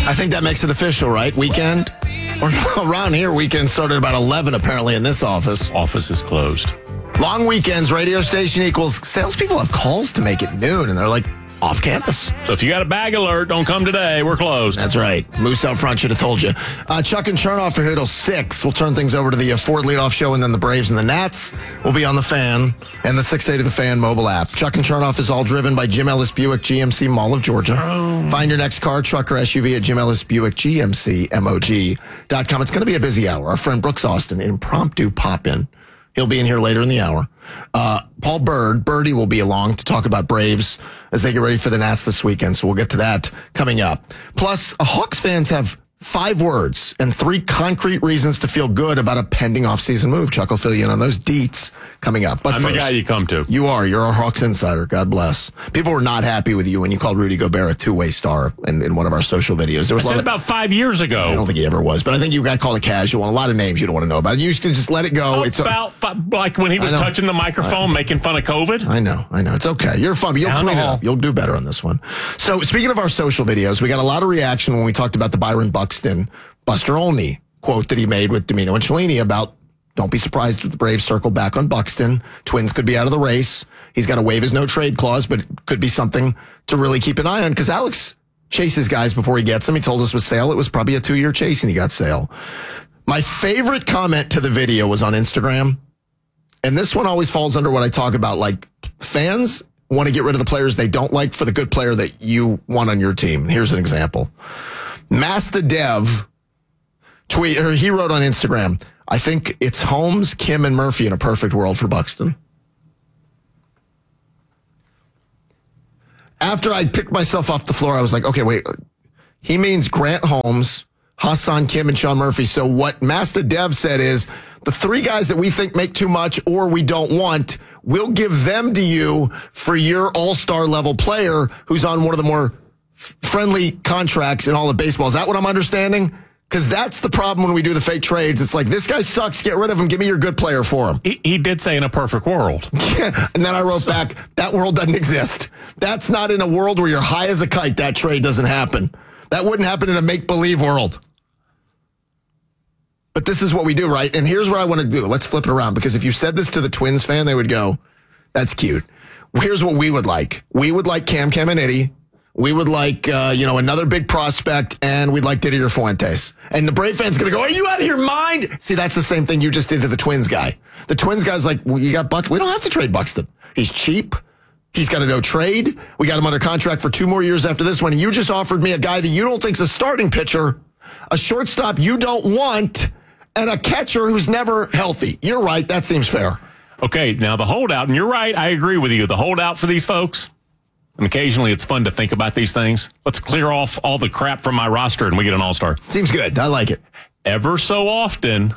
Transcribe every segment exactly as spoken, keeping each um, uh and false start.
I think that makes it official, right? Weekend? Or no, around here, weekend started about eleven, apparently, in this office. Office is closed. Long weekends, radio station equals salespeople have calls to make it noon, and they're like, off campus. So if you got a bag alert, don't come today. We're closed. That's right. Moose out front should have told you. Uh, Chuck and Chernoff are here till six. We'll turn things over to the uh, Ford leadoff show, and then the Braves and the Nats will be on the Fan and the six eighty The Fan mobile app. Chuck and Chernoff is all driven by Jim Ellis Buick G M C Mall of Georgia. Oh. Find your next car, truck, or S U V at Jim Ellis Buick G M C M O G dot com. It's going to be a busy hour. Our friend Brooks Austin, impromptu pop-in. He'll be in here later in the hour. Uh, Paul Bird, Birdie will be along to talk about Braves as they get ready for the Nats this weekend. So we'll get to that coming up. Plus, uh, Hawks fans have five words and three concrete reasons to feel good about a pending offseason move. Chuck will fill you in on those deets coming up. But I'm first, the guy you come to. You are. You're our Hawks insider. God bless. People were not happy with you when you called Rudy Gobert a two-way star in, in one of our social videos. There was I a lot said of, about five years ago. I don't think he ever was, but I think you got called a casual and a lot of names you don't want to know about. You used to just let it go. Oh, it's about five, like when he was touching the microphone, making fun of COVID. I know, I know. It's okay. You're fun, but you'll clean it up. You'll do better on this one. So speaking of our social videos, we got a lot of reaction when we talked about the Byron Buxton, Buster Olney quote that he made with Domino and Cellini about don't be surprised if the Braves circle back on Buxton. Twins could be out of the race. He's got to waive his no trade clause, but it could be something to really keep an eye on because Alex chases guys before he gets them. He told us with Sale, it was probably a two-year chase and he got Sale. My favorite comment to the video was on Instagram. And this one always falls under what I talk about. Like fans want to get rid of the players they don't like for the good player that you want on your team. Here's an example. Master Dev tweet, or he wrote on Instagram, I think it's Holmes, Kim, and Murphy in a perfect world for Buxton. After I picked myself off the floor, I was like, okay, wait. He means Grant Holmes, Hassan Kim, and Sean Murphy. So what Master Dev said is the three guys that we think make too much or we don't want, we'll give them to you for your all-star level player who's on one of the more f- friendly contracts in all of baseball. Is that what I'm understanding? Because that's the problem when we do the fake trades. It's like, this guy sucks. Get rid of him. Give me your good player for him. He, he did say in a perfect world. Yeah. And then I wrote so. back, that world doesn't exist. That's not in a world where you're high as a kite. That trade doesn't happen. That wouldn't happen in a make-believe world. But this is what we do, right? And here's what I want to do. Let's flip it around. Because if you said this to the Twins fan, they would go, that's cute. Here's what we would like. We would like Cam Caminiti. We would like, uh, you know, another big prospect, and we'd like Didier Fuentes. And the Brave fan's going to go, are you out of your mind? See, that's the same thing you just did to the Twins guy. The Twins guy's like, well, you got Buck. We don't have to trade Buxton. He's cheap. He's got a no trade. We got him under contract for two more years after this one. You just offered me a guy that you don't think's a starting pitcher, a shortstop you don't want, and a catcher who's never healthy. You're right. That seems fair. Okay, now the holdout, and you're right. I agree with you. The holdout for these folks. And occasionally it's fun to think about these things. Let's clear off all the crap from my roster and we get an all-star. Seems good. I like it. Ever so often,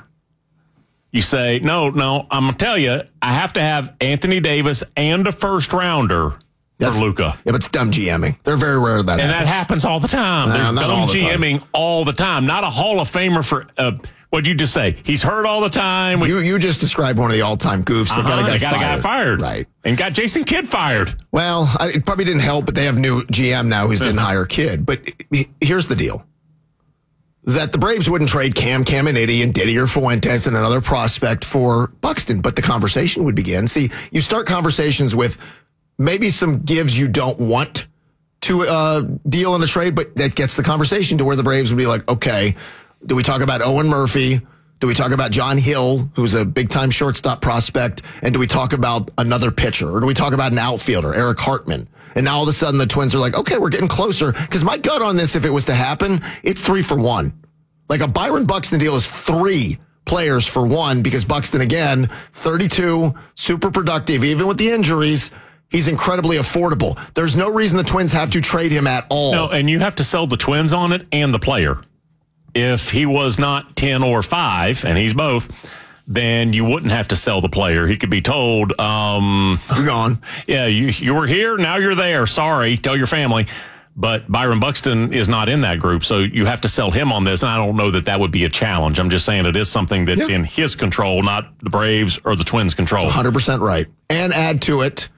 you say, no, no, I'm going to tell you, I have to have Anthony Davis and a first rounder That's, for Luka. Yeah, but it's dumb GMing. They're very rare that And happens. that happens all the time. No, There's not dumb all the GMing time. all the time. Not a Hall of Famer for... Uh, What'd you just say? He's hurt all the time. We, you you just described one of the all-time goofs that uh-huh, got a guy got fired. a guy fired. Right. And got Jason Kidd fired. Well, I, it probably didn't help, but they have new G M now who's didn't hire Kidd. But here's the deal. That the Braves wouldn't trade Cam Caminiti and Didier Fuentes and another prospect for Buxton, but the conversation would begin. See, you start conversations with maybe some gives you don't want to uh, deal in a trade, but that gets the conversation to where the Braves would be like, okay, do we talk about Owen Murphy? Do we talk about John Hill, who's a big-time shortstop prospect? And do we talk about another pitcher? Or do we talk about an outfielder, Eric Hartman? And now all of a sudden the Twins are like, okay, we're getting closer. Because my gut on this, if it was to happen, it's three for one. Like a Byron Buxton deal is three players for one because Buxton, again, thirty-two, super productive, even with the injuries. He's incredibly affordable. There's no reason the Twins have to trade him at all. No, and you have to sell the Twins on it and the player. If he was not ten or five, and he's both, then you wouldn't have to sell the player. He could be told, um, you're gone. Yeah, you, you were here, now you're there. Sorry, tell your family. But Byron Buxton is not in that group, so you have to sell him on this. And I don't know that that would be a challenge. I'm just saying it is something that's yeah. in his control, not the Braves or the Twins' control. one hundred percent right. And add to it,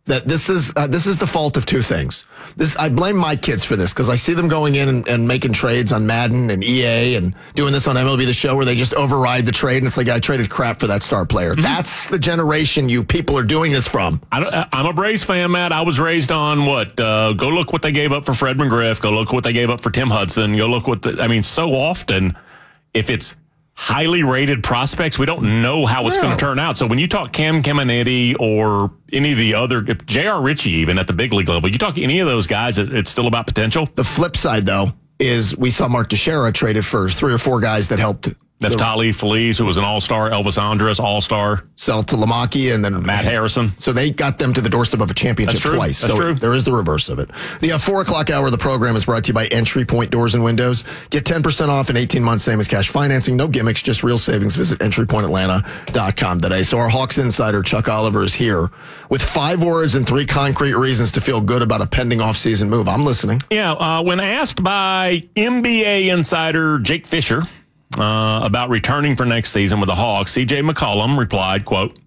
that this is uh, this is the fault of two things. This I blame my kids for this because I see them going in and, and making trades on Madden and E A and doing this on M L B The Show where they just override the trade and it's like I traded crap for that star player. Mm-hmm. That's the generation you people are doing this from. I don't, I'm a Braves fan, Matt. I was raised on what? Uh, go look what they gave up for Fred McGriff. Go look what they gave up for Tim Hudson. Go look what the, I mean. So often, if it's highly rated prospects, we don't know how it's no. going to turn out. So when you talk Cam Caminiti or any of the other, J R. Ritchie even at the big league level, you talk any of those guys, it's still about potential. The flip side, though, is we saw Mark Teixeira traded for three or four guys that helped. That's Tali Feliz, who was an all-star, Elvis Andrus, all-star. Sell to Lamaki and then Matt Harrison. So they got them to the doorstep of a championship That's twice. That's so true. There is the reverse of it. The uh, four o'clock hour of the program is brought to you by Entry Point Doors and Windows. Get ten percent off in eighteen months, same as cash financing. No gimmicks, just real savings. Visit entry point atlanta dot com today. So our Hawks insider, Chuck Oliver, is here with five words and three concrete reasons to feel good about a pending offseason move. I'm listening. Yeah, uh, when asked by N B A insider Jake Fisher, Uh, about returning for next season with the Hawks, C J McCollum replied, quote,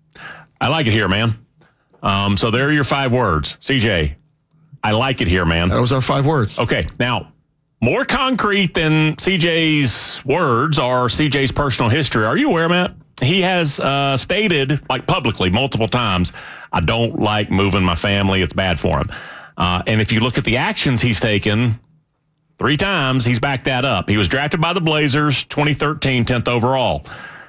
I like it here, man. Um, so there are your five words. C J, I like it here, man. Those are five words. Okay. Now, more concrete than C J's words are C J's personal history. Are you aware, Matt? He has uh, stated, like publicly, multiple times, I don't like moving my family. It's bad for him. Uh, and if you look at the actions he's taken, Three times, he's backed that up. He was drafted by the Blazers, twenty thirteen, tenth overall.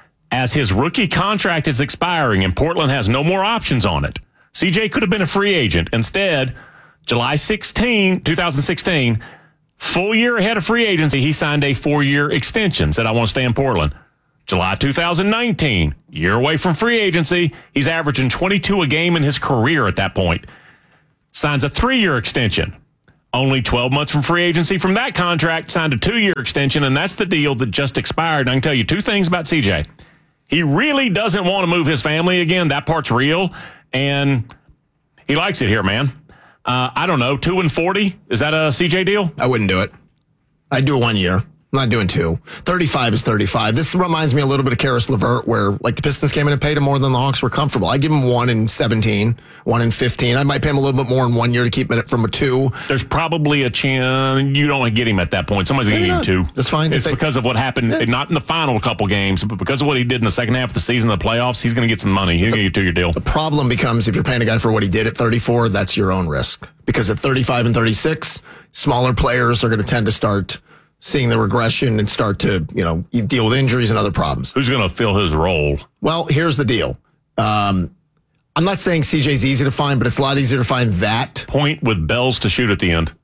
As his rookie contract is expiring and Portland has no more options on it, C J could have been a free agent. Instead, July sixteenth, twenty sixteen, full year ahead of free agency, he signed a four-year extension, said, I want to stay in Portland. July two thousand nineteen, year away from free agency, he's averaging twenty-two a game in his career at that point. Signs a three-year extension. Only twelve months from free agency from that contract, signed a two-year extension, and that's the deal that just expired. And I can tell you two things about C J. He really doesn't want to move his family again. That part's real, and he likes it here, man. Uh, I don't know, two and forty? Is that a C J deal? I wouldn't do it. I'd do it one year. I'm not doing two. thirty-five is thirty-five. This reminds me a little bit of Karis LeVert, where like the Pistons came in and paid him more than the Hawks were comfortable. I give him one in seventeen, one in fifteen. I might pay him a little bit more in one year to keep it from a two. There's probably a chance you don't get him at that point. Somebody's going to get him two. That's fine. It's, it's because like, of what happened, yeah. not in the final couple games, but because of what he did in the second half of the season, the playoffs. He's going to get some money. He's going to get two-year deal. The problem becomes if you're paying a guy for what he did at thirty-four, that's your own risk. Because at thirty-five and thirty-six, smaller players are going to tend to start seeing the regression and start to, you know, deal with injuries and other problems. Who's going to fill his role? Well, here's the deal. Um, I'm not saying C J's easy to find, but it's a lot easier to find that. Point with bells to shoot at the end.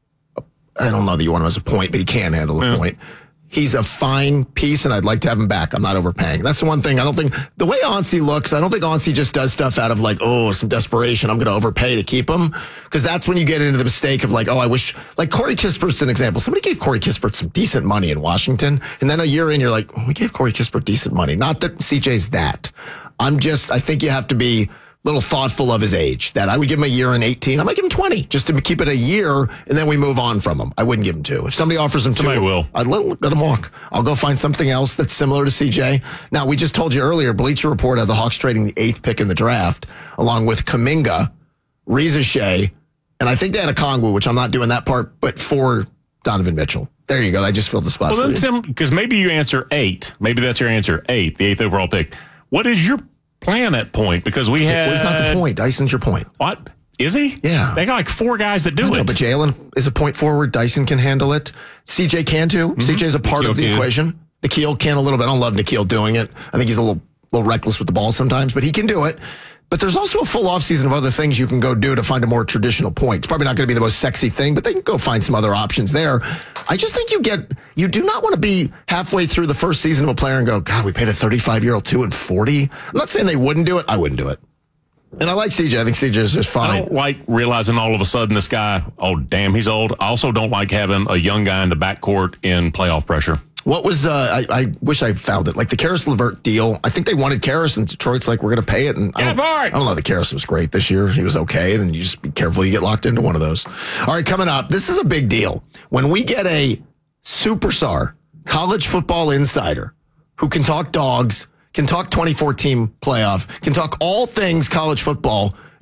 I don't know that you want him as a point, but he can handle a yeah. point. He's a fine piece, and I'd like to have him back. I'm not overpaying. That's the one thing. I don't think the way Onsi looks, I don't think Onsi just does stuff out of like, oh, some desperation. I'm going to overpay to keep him. Because that's when you get into the mistake of like, oh, I wish, like Corey Kispert's an example. Somebody gave Corey Kispert some decent money in Washington. And then a year in, you're like, oh, we gave Corey Kispert decent money. Not that C J's that. I'm just, I think you have to be little thoughtful of his age, that I would give him a year and eighteen. I might give him twenty just to keep it a year, and then we move on from him. I wouldn't give him two. If somebody offers him two, somebody will. I'd let, let him walk. I'll go find something else that's similar to C J. Now, we just told you earlier, Bleacher Report had the Hawks trading the eighth pick in the draft, along with Kuminga, Reza Shea, and I think they had a Kongwu, which I'm not doing that part, but for Donovan Mitchell. There you go. I just filled the spot well, for you. Because maybe you answer eight. Maybe that's your answer, eight, the eighth overall pick. What is your plan at point? Because we had... Well, it's not the point. Dyson's your point. What? Is he? Yeah. They got like four guys that do I know, it. But Jalen is a point forward. Dyson can handle it. C J can too. Mm-hmm. C J's a part Nikhil of the can. equation. Nikhil can a little bit. I don't love Nikhil doing it. I think he's a little, little reckless with the ball sometimes, but he can do it. But there's also a full offseason of other things you can go do to find a more traditional point. It's probably not going to be the most sexy thing, but they can go find some other options there. I just think you get, you do not want to be halfway through the first season of a player and go, God, we paid a thirty-five-year-old two and forty. I'm not saying they wouldn't do it. I wouldn't do it. And I like C J. I think C J is just fine. I don't like realizing all of a sudden this guy, oh, damn, he's old. I also don't like having a young guy in the backcourt in playoff pressure. What was, uh, I, I wish I found it, like the Karis LeVert deal. I think they wanted Karis, and Detroit's like, we're going to pay it. And I don't, I don't know that Karis was great this year. He was okay. Then you just be careful you get locked into one of those. All right, coming up, this is a big deal. When we get a superstar college football insider who can talk dogs, can talk twenty fourteen playoff, can talk all things college football,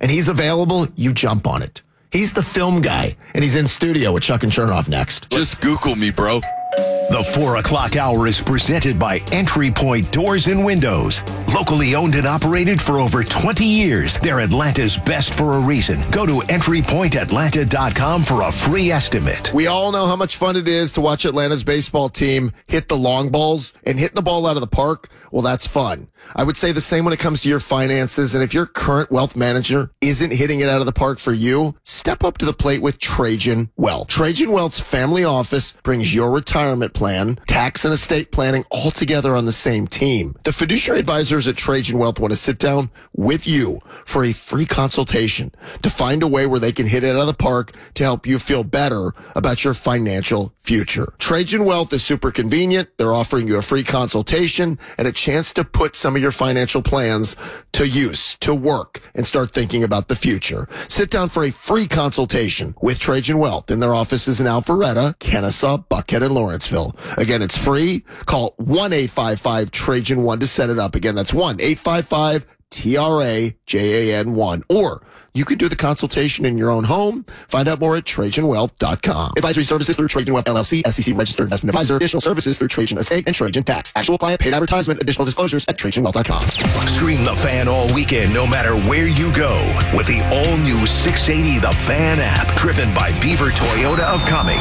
and he's available, you jump on it. He's the film guy, and he's in studio with Chuck and Chernoff next. Just Google me, bro. The four o'clock hour is presented by Entry Point Doors and Windows. Locally owned and operated for over twenty years. They're Atlanta's best for a reason. Go to entry point atlanta dot com for a free estimate. We all know how much fun it is to watch Atlanta's baseball team hit the long balls, and hitting the ball out of the park, well, that's fun. I would say the same when it comes to your finances. And if your current wealth manager isn't hitting it out of the park for you, step up to the plate with Trajan Wealth. Trajan Wealth's family office brings your retirement plan, tax and estate planning all together on the same team. The fiduciary advisors at Trajan Wealth want to sit down with you for a free consultation to find a way where they can hit it out of the park to help you feel better about your financial future. Trajan Wealth is super convenient. They're offering you a free consultation and a chance to put some of your financial plans to use, to work, and start thinking about the future. Sit down for a free consultation with Trajan Wealth in their offices in Alpharetta, Kennesaw, Buckhead, and Lawrenceville. Again, it's free. Call one eight five five Trajan one to set it up. Again, that's one eight five five T R A J A N one. Or you can do the consultation in your own home. Find out more at trajan wealth dot com. Advisory services through Trajan Wealth L L C, S E C registered investment advisor. Additional services through Trajan Estate and Trajan Tax. Actual client paid advertisement. Additional disclosures at trajan wealth dot com. Stream The Fan all weekend, no matter where you go, with the all-new six eighty The Fan app, driven by Beaver Toyota of Cumming.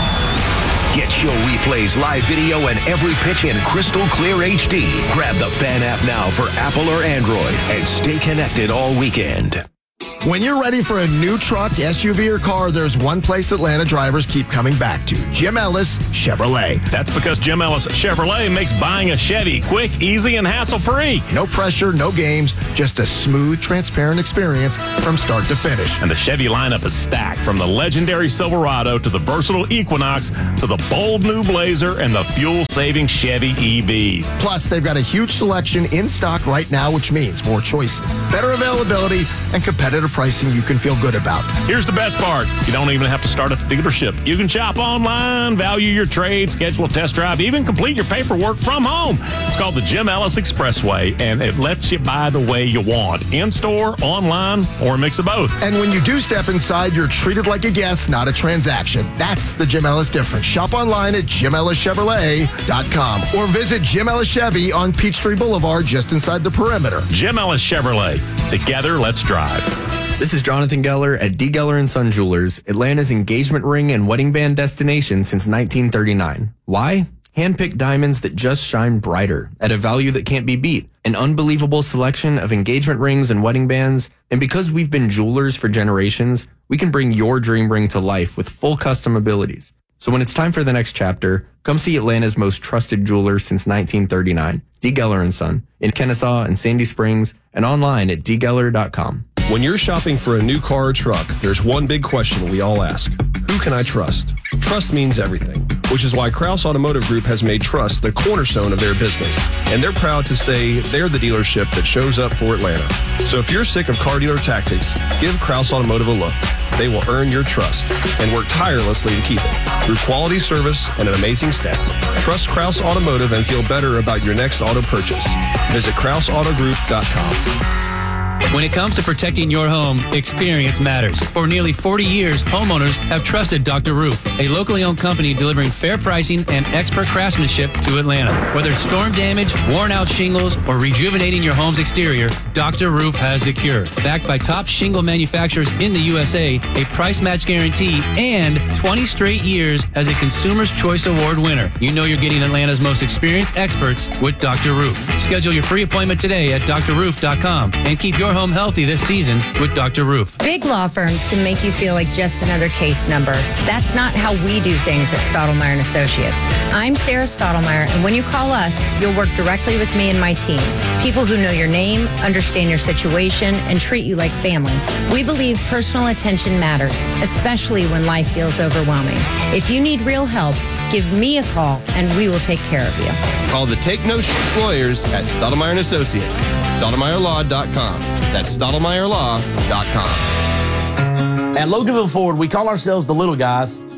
Get show replays, live video, and every pitch in crystal clear H D. Grab the Fan app now for Apple or Android and stay connected all weekend. When you're ready for a new truck, S U V, or car, there's one place Atlanta drivers keep coming back to. Jim Ellis Chevrolet. That's because Jim Ellis Chevrolet makes buying a Chevy quick, easy, and hassle-free. No pressure, no games, just a smooth, transparent experience from start to finish. And the Chevy lineup is stacked, from the legendary Silverado to the versatile Equinox to the bold new Blazer and the fuel-saving Chevy E Vs. Plus, they've got a huge selection in stock right now, which means more choices, better availability, and competitive pricing you can feel good about. Here's the best part. You don't even have to start at the dealership. You can shop online, value your trade, schedule a test drive, even complete your paperwork from home. It's called the Jim Ellis Expressway, and it lets you buy the way you want, in-store, online, or a mix of both. And when you do step inside, you're treated like a guest, not a transaction. That's the Jim Ellis difference. Shop online at jim ellis chevrolet dot com or visit Jim Ellis Chevy on Peachtree Boulevard, just inside the perimeter. Jim Ellis Chevrolet. Together, let's drive. This is Jonathan Geller at D. Geller and Son Jewelers, Atlanta's engagement ring and wedding band destination since nineteen thirty-nine. Why? Handpicked diamonds that just shine brighter at a value that can't be beat. An unbelievable selection of engagement rings and wedding bands. And because we've been jewelers for generations, we can bring your dream ring to life with full custom abilities. So when it's time for the next chapter, come see Atlanta's most trusted jeweler since nineteen thirty-nine, D. Geller and Son, in Kennesaw and Sandy Springs, and online at d geller dot com. When you're shopping for a new car or truck, there's one big question we all ask. Who can I trust? Trust means everything, which is why Kraus Automotive Group has made trust the cornerstone of their business. And they're proud to say they're the dealership that shows up for Atlanta. So if you're sick of car dealer tactics, give Kraus Automotive a look. They will earn your trust and work tirelessly to keep it through quality service and an amazing staff. Trust Kraus Automotive and feel better about your next auto purchase. Visit kraus auto group dot com. When it comes to protecting your home, experience matters. For nearly forty years, homeowners have trusted Doctor Roof, a locally owned company delivering fair pricing and expert craftsmanship to Atlanta. Whether it's storm damage, worn-out shingles, or rejuvenating your home's exterior, Doctor Roof has the cure. Backed by top shingle manufacturers in the U S A, a price match guarantee, and twenty straight years as a Consumer's Choice Award winner. You know you're getting Atlanta's most experienced experts with Doctor Roof. Schedule your free appointment today at dr roof dot com and keep your home healthy this season with Doctor Roof. Big law firms can make you feel like just another case number. That's not how we do things at Stottlemyre and Associates. I'm Sarah Stottlemyre, and when you call us, you'll work directly with me and my team. People who know your name, understand your situation, and treat you like family. We believe personal attention matters, especially when life feels overwhelming. If you need real help, give me a call, and we will take care of you. Call the Take No Sh- Lawyers at Stottlemyre and Associates. Stottlemyre law dot com. That's Stottlemyre law dot com. At Loganville Ford, we call ourselves the little guys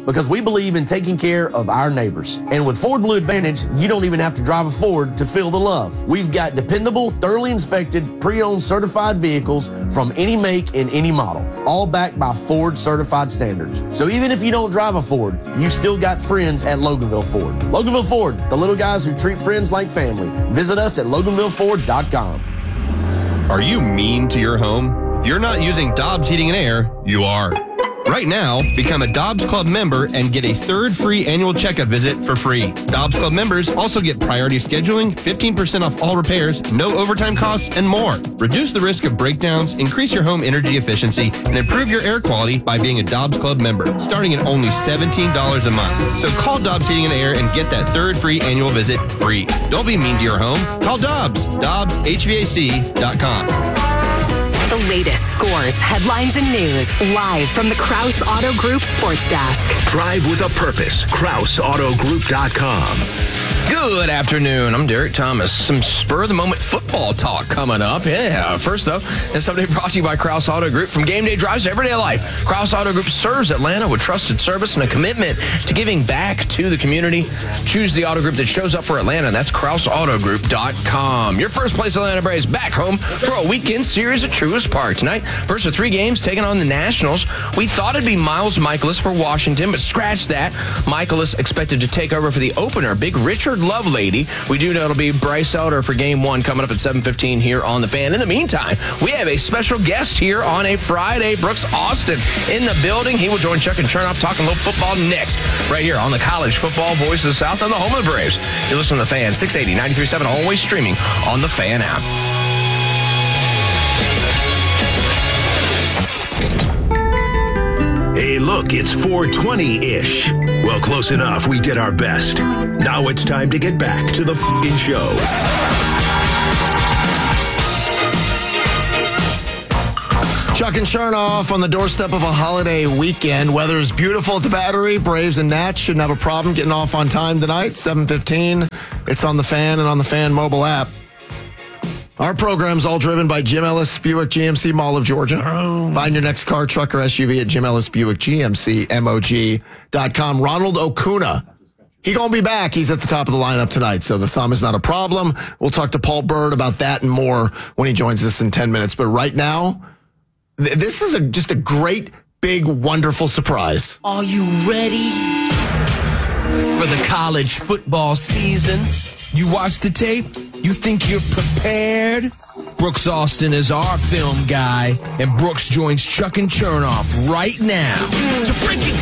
because we believe in taking care of our neighbors. And with Ford Blue Advantage, you don't even have to drive a Ford to feel the love. We've got dependable, thoroughly inspected, pre-owned certified vehicles from any make and any model, all backed by Ford certified standards. So even if you don't drive a Ford, you still got friends at Loganville Ford. Loganville Ford, the little guys who treat friends like family. Visit us at loganville ford dot com. Are you mean to your home? If you're not using Dobbs Heating and Air, you are. Right now, become a Dobbs Club member and get a third free annual checkup visit for free. Dobbs Club members also get priority scheduling, fifteen percent off all repairs, no overtime costs, and more. Reduce the risk of breakdowns, increase your home energy efficiency, and improve your air quality by being a Dobbs Club member, starting at only seventeen dollars a month. So call Dobbs Heating and Air and get that third free annual visit free. Don't be mean to your home. Call Dobbs. Dobbs H V A C dot com. The latest scores, headlines, and news live from the Krause Auto Group Sports Desk. Drive with a purpose. Krause Auto Group dot com. Good afternoon. I'm Derek Thomas. Some spur-of-the-moment football talk coming up. Yeah, first, though, this update brought to you by Krause Auto Group. From game day drives to everyday life, Krause Auto Group serves Atlanta with trusted service and a commitment to giving back to the community. Choose the auto group that shows up for Atlanta. That's Krause Auto Group dot com. Your first place Atlanta Braves back home for a weekend series at Truist Park. Tonight, first of three games taking on the Nationals. We thought it'd be Miles Michaelis for Washington, but scratch that. Michaelis expected to take over for the opener. Big Richard Lovelady. We do know it'll be Bryce Elder for game one coming up at seven fifteen here on The Fan. In the meantime, we have a special guest here on a Friday. Brooks Austin in the building. He will join Chuck and Chernoff talking a little football next, right here on the College Football Voice of the South and the home of the Braves. You listen to The Fan, six eighty, ninety-three point seven, always streaming on the Fan app. Hey, look, it's four twenty-ish. Well, close enough. We did our best. Now it's time to get back to the f***ing show. Chuck and Chernoff on the doorstep of a holiday weekend. Weather is beautiful at the Battery. Braves and Nats shouldn't have a problem getting off on time tonight, seven fifteen. It's on the Fan and on the Fan mobile app. Our program's all driven by Jim Ellis Buick G M C Mall of Georgia. Oh. Find your next car, truck, or S U V at Jim Ellis Buick G M C M O G dot com. Ronald Acuna, he gonna be back. He's at the top of the lineup tonight, so the thumb is not a problem. We'll talk to Paul Bird about that and more when he joins us in ten minutes. But right now, th- this is a, just a great, big, wonderful surprise. Are you ready for the college football season? You watch the tape? You think you're prepared? Brooks Austin is our film guy, and Brooks joins Chuck and Chernoff right now to break it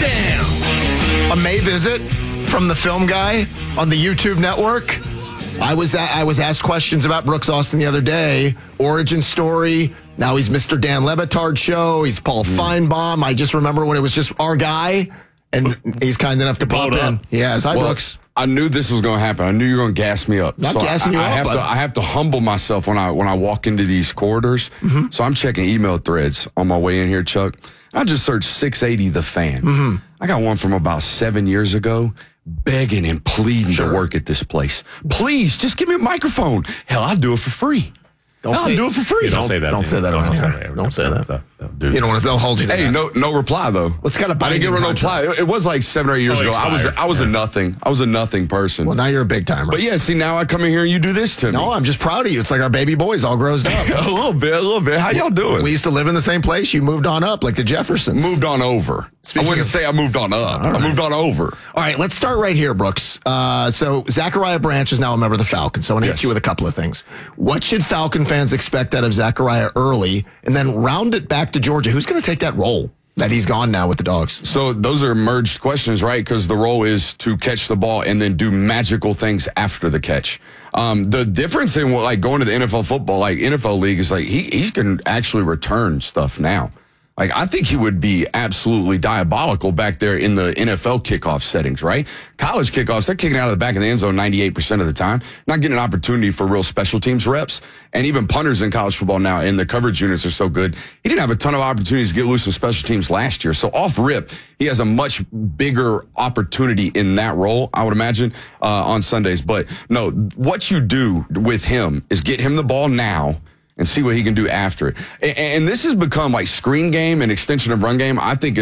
down. A May visit from the film guy on the YouTube network. I was a- I was asked questions about Brooks Austin the other day. Origin story. Now he's Mister Dan Le Batard show. He's Paul Feinbaum. I just remember when it was just our guy, and he's kind enough to pop in. Yes, hi, well, Brooks. I knew this was going to happen. I knew you were going to gas me up. Not so gassing I, you I up, have but... to. I have to humble myself when I when I walk into these corridors. Mm-hmm. So I'm checking email threads on my way in here, Chuck. I just searched six eighty The Fan. Mm-hmm. I got one from about seven years ago, begging and pleading sure. to work at this place. Please, just give me a microphone. Hell, I'll do it for free. Don't I'll say, do it for free. Don't, don't say that. Don't say that. Don't, say that. Don't say that. Don't you don't want to. They'll hold you. To hey, that. no, no reply though. What's got a I didn't get no reply. It, it was like seven or eight years oh, ago. Expired. I was, I was yeah. a nothing. I was a nothing person. Well, now you're a big timer. But yeah, see, now I come in here and you do this to me. No, I'm just proud of you. It's like our baby boys all grows up. a little bit, a little bit. How y'all doing? We used to live in the same place. You moved on up, like the Jeffersons. Moved on over. Speaking I wouldn't of, say I moved on up. Right. I moved on over. All right, let's start right here, Brooks. Uh, so Zachariah Branch is now a member of the Falcons. So I want to yes. hit you with a couple of things. What should Falcon fans expect out of Zachariah early, and then round it back to Georgia? Who's going to take that role that he's gone now with the Dogs? So those are merged questions, right? Because the role is to catch the ball and then do magical things after the catch. Um, the difference in like going to the N F L football, like N F L league, is like he he can actually return stuff now. Like, I think he would be absolutely diabolical back there in the N F L kickoff settings, right? College kickoffs, they're kicking out of the back of the end zone ninety-eight percent of the time, not getting an opportunity for real special teams reps. And even punters in college football now, and the coverage units are so good. He didn't have a ton of opportunities to get loose in special teams last year. So off rip, he has a much bigger opportunity in that role, I would imagine, uh, on Sundays. But no, what you do with him is get him the ball now and see what he can do after it. And, and this has become like screen game and extension of run game, I think is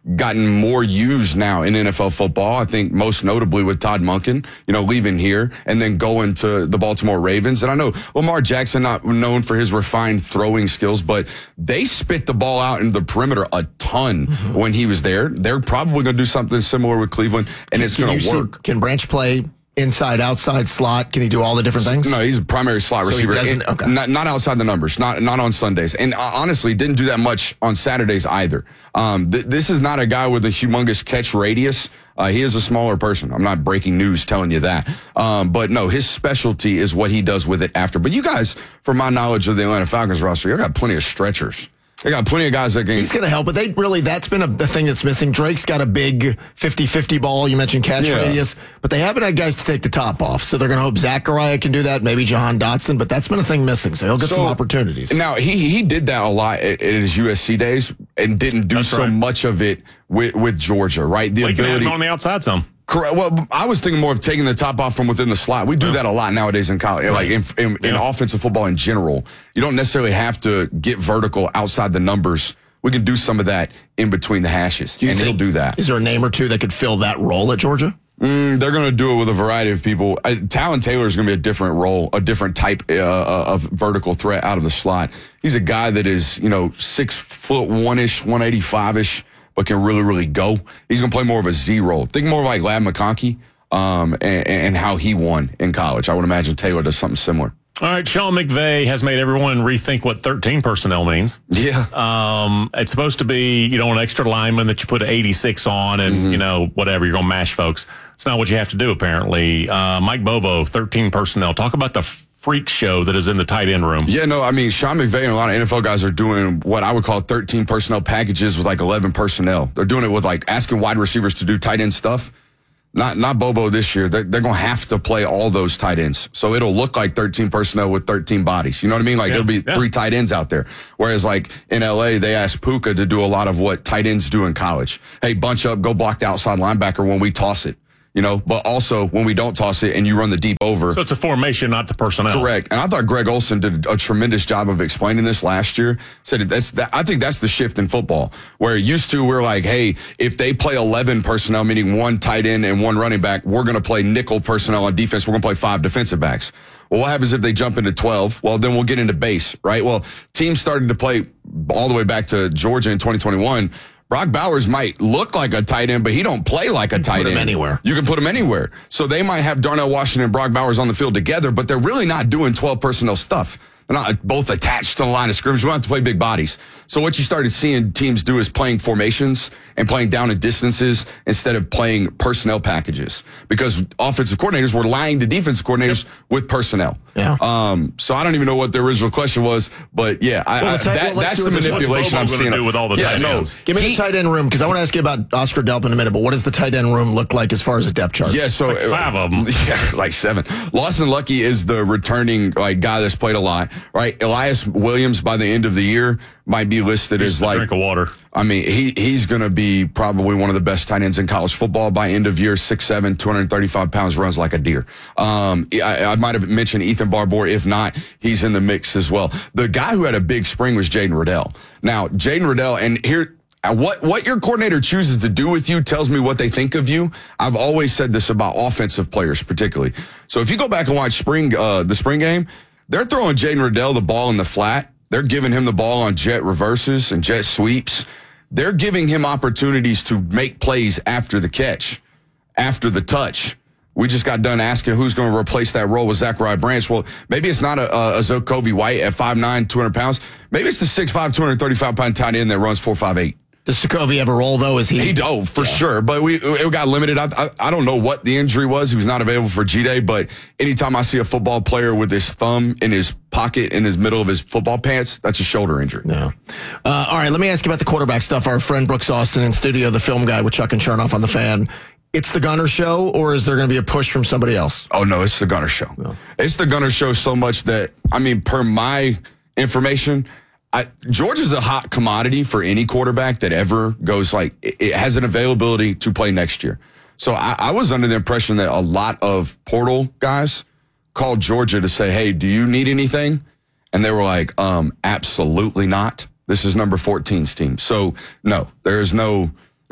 gotten more used now in N F L football. I think most notably with Todd Monken, you know, leaving here and then going to the Baltimore Ravens. And I know Lamar Jackson, not known for his refined throwing skills, but they spit the ball out in the perimeter a ton mm-hmm. when he was there. They're probably going to do something similar with Cleveland, and it's going to work. See, can Branch play inside, outside, slot? Can he do all the different things? No, he's a primary slot so receiver. He doesn't, okay. not, not outside the numbers, not not on Sundays. And uh, honestly, didn't do that much on Saturdays either. Um, th- this is not a guy with a humongous catch radius. Uh, he is a smaller person. I'm not breaking news telling you that. Um, but no, his specialty is what he does with it after. But you guys, from my knowledge of the Atlanta Falcons roster, you got plenty of stretchers. They got plenty of guys that can. He's going to help, but they really, that's been a, the thing that's missing. Drake's got a big fifty-fifty ball. You mentioned catch yeah. radius, but they haven't had guys to take the top off. So they're going to hope Zachariah can do that, maybe Jahan Dotson, but that's been a thing missing. So he'll get so, some opportunities. Now, he he did that a lot at, at his U S C days and didn't do that's so right. much of it with, with Georgia, right? The well, ability you can have him on the outside some. Correct. Well, I was thinking more of taking the top off from within the slot. We do yeah. that a lot nowadays in college, right. like in, in, yeah. in offensive football in general. You don't necessarily have to get vertical outside the numbers. We can do some of that in between the hashes, and he'll do that. Is there a name or two that could fill that role at Georgia? Mm, they're going to do it with a variety of people. Uh, Talon Taylor is going to be a different role, a different type uh, of vertical threat out of the slot. He's a guy that is, you know, six foot one-ish, one eighty-five-ish, but can really, really go. He's going to play more of a Z role. Think more like Ladd McConkey um, and, and how he won in college. I would imagine Taylor does something similar. All right, Sean McVay has made everyone rethink what thirteen personnel means. Yeah. Um, it's supposed to be, you know, an extra lineman that you put eighty-six on and, mm-hmm. you know, whatever, you're going to mash folks. It's not what you have to do, apparently. Uh, Mike Bobo, thirteen personnel. Talk about the freak show that is in the tight end room. Yeah, no, I mean, Sean McVay and a lot of N F L guys are doing what I would call thirteen personnel packages with like eleven personnel. They're doing it with like asking wide receivers to do tight end stuff. Not not Bobo this year. They're, they're going to have to play all those tight ends. So it'll look like thirteen personnel with thirteen bodies. You know what I mean? Like yeah, it'll be yeah. three tight ends out there. Whereas like in L A, they asked Puka to do a lot of what tight ends do in college. Hey, bunch up, go block the outside linebacker when we toss it. You know, but also when we don't toss it and you run the deep over. So it's a formation, not the personnel. Correct. And I thought Greg Olsen did a tremendous job of explaining this last year. Said that's that. I think that's the shift in football where used to we're like, hey, if they play eleven personnel, meaning one tight end and one running back, we're going to play nickel personnel on defense. We're going to play five defensive backs. Well, what happens if they jump into twelve? Well, then we'll get into base, right? Well, teams started to play all the way back to Georgia in twenty twenty-one. Brock Bowers might look like a tight end, but he don't play like a tight end. Put him anywhere. You can put him anywhere. So they might have Darnell Washington and Brock Bowers on the field together, but they're really not doing twelve personnel stuff. They're not both attached to the line of scrimmage. We don't have to play big bodies. So what you started seeing teams do is playing formations and playing down in distances instead of playing personnel packages because offensive coordinators were lying to defensive coordinators yep. with personnel. Yeah. Um, so I don't even know what the original question was, but yeah, I, well, I, that, well, that's the manipulation I'm seeing. Do with all the yeah, tight no, ends. Give me he, the tight end room because I want to ask you about Oscar Delp in a minute, but what does the tight end room look like as far as a depth chart? Yeah, so like five of them. Yeah, like seven. Lawson Lucky is the returning like guy that's played a lot, right? Elias Williams by the end of the year might be listed He's as like drink of water. I mean, he he's going to be probably one of the best tight ends in college football by end of year. six seven, two hundred thirty-five pounds, runs like a deer. Um, I, I might have mentioned Ethan Barbour. If not, he's in the mix as well. The guy who had a big spring was Jaden Riddell. Now, Jaden Riddell, and here. What what your coordinator chooses to do with you tells me what they think of you. I've always said this about offensive players, particularly. So if you go back and watch spring uh, the spring game, they're throwing Jaden Riddell the ball in the flat. They're giving him the ball on jet reverses and jet sweeps. They're giving him opportunities to make plays after the catch, after the touch. We just got done asking who's going to replace that role with Zachariah Branch. Well, maybe it's not a, a, a Zakobe White at five nine, two hundred pounds. Maybe it's the six five, two hundred thirty-five pound tight end that runs four five eight. Does Sokovia have a role, though? Is he? He do, for yeah. sure. But we it got limited. I, I I don't know what the injury was. He was not available for G-Day. But anytime I see a football player with his thumb in his pocket in his middle of his football pants, that's a shoulder injury. No. Uh, all right, let me ask you about the quarterback stuff. Our friend Brooks Austin in studio, the film guy with Chuck and Chernoff on the Fan. It's the Gunner show, or is there going to be a push from somebody else? Oh, no, it's the Gunner show. No. It's the Gunner show so much that, I mean, per my information, I, George is a hot commodity for any quarterback that ever goes like, it, it has an availability to play next year. So I, I was under the impression that a lot of portal guys called Georgia to say, hey, do you need anything? And they were like, um, absolutely not. This is number fourteen's team. So no, there is no,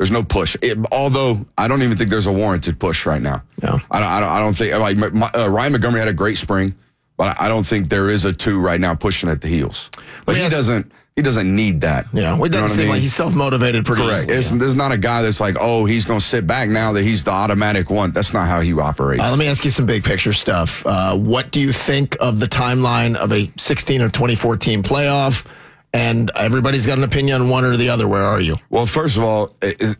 There's no push. It, although I don't even think there's a warranted push right now. No. I don't, I don't, I don't think, like, my, uh, Ryan Montgomery had a great spring, but I, I don't think there is a two right now pushing at the heels. But he doesn't, he doesn't need that. Yeah, well, it doesn't seem like he's self-motivated pretty Correct. easily. It's, Yeah. There's not a guy that's like, oh, he's going to sit back now that he's the automatic one. That's not how he operates. Uh, let me ask you some big picture stuff. Uh, what do you think of the timeline of a sixteen or twenty-four team playoff? And everybody's got an opinion on one or the other. Where are you? Well, first of all,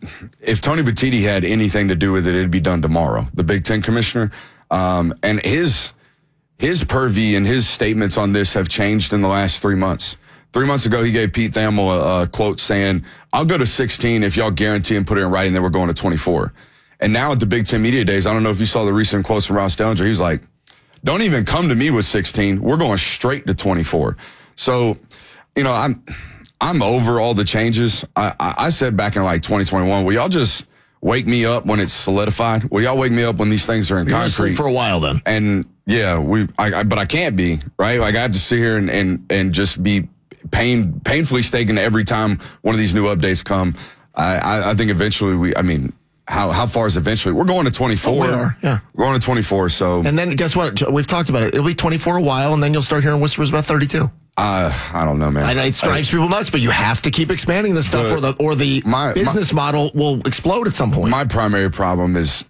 if Tony Petitti had anything to do with it, it'd be done tomorrow. The Big Ten commissioner, um, and his his purview and his statements on this have changed in the last three months. Three months ago, he gave Pete Thamel a, a quote saying, "I'll go to sixteen if y'all guarantee and put it in writing that we're going to twenty-four." And now at the Big Ten Media Days, I don't know if you saw the recent quotes from Ross Dellinger. He's like, "Don't even come to me with sixteen. We're going straight to twenty-four." So, you know, I'm I'm over all the changes. I, I, I said back in like twenty twenty-one, will y'all just wake me up when it's solidified? Will y'all wake me up when these things are in You're gonna sleep concrete? for a while then. And yeah, we, I, I, but I can't be, right? Like I have to sit here and, and, and just be pain, painfully staking every time one of these new updates come. I, I, I think eventually we, I mean, how, how far is eventually? We're going to twenty-four. Oh, we are, yeah. We're going to twenty-four. So, And then guess what? We've talked about it. It'll be twenty-four a while, and then you'll start hearing whispers about thirty-two. Uh, I don't know, man. I know it drives people nuts, but you have to keep expanding this stuff, The- or the or the my- business model will explode at some point. My primary problem is